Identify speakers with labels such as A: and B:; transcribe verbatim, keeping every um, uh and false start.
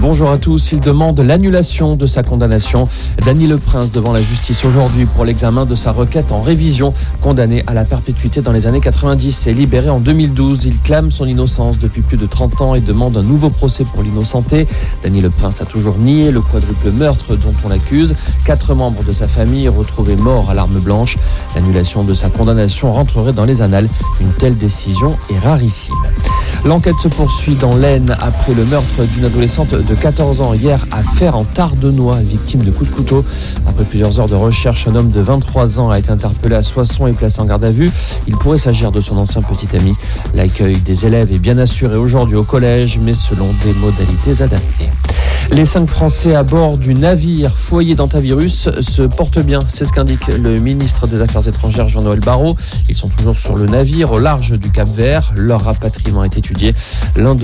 A: Bonjour à tous. Il demande l'annulation de sa condamnation. Dany Le Prince devant la justice aujourd'hui pour l'examen de sa requête en révision. Condamné à la perpétuité dans les années quatre-vingt-dix et libéré en deux mille douze, il clame son innocence depuis plus de trente ans et demande un nouveau procès pour l'innocenté. Dany Le Prince a toujours nié le quadruple meurtre dont on l'accuse. Quatre membres de sa famille retrouvés morts à l'arme blanche. L'annulation de sa condamnation rentrerait dans les annales. Une telle décision est rarissime. L'enquête se poursuit dans l'Aisne après le meurtre d'une adolescente de quatorze ans hier à Fère en Tardenois, victime de coups de couteau. Après plusieurs heures de recherche, un homme de vingt-trois ans a été interpellé à Soissons et placé en garde à vue. Il pourrait s'agir de son ancien petit ami. L'accueil des élèves est bien assuré aujourd'hui au collège, mais selon des modalités adaptées. Les cinq Français à bord du navire foyer d'Antavirus se portent bien, c'est ce qu'indique le ministre des Affaires étrangères Jean-Noël Barrot. Ils sont toujours sur le navire au large du Cap-Vert. Leur rapatriement est étudié. L'un de